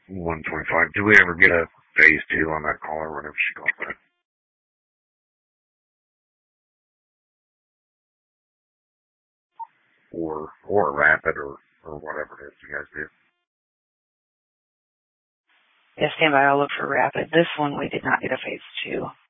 125. Do we ever get a phase 2 on that call or whatever she called that? Or rapid or whatever it is you guys do. Yeah, stand by. I'll look for rapid. This one we did not get a phase 2.